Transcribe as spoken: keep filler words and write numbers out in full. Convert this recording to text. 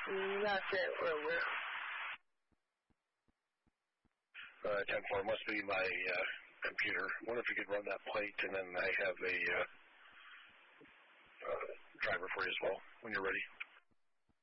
Not that over. Uh, ten four must be my uh, computer. I wonder if you could run that plate, and then I have a uh, uh, driver for you as well when you're ready.